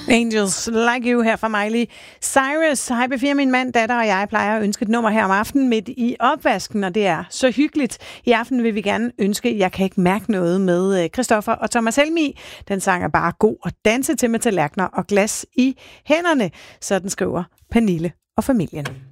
Angels Like You her fra Miley Cyrus. Hej P4, min mand, datter og jeg plejer at ønske et nummer her om aftenen midt i opvasken, og det er så hyggeligt. I aften vil vi gerne ønske Jeg kan ikke mærke noget med Christoffer og Thomas Helmig. Den sang er bare god at danse til med tallerkener og glas i hænderne. Sådan skriver Pernille og familien.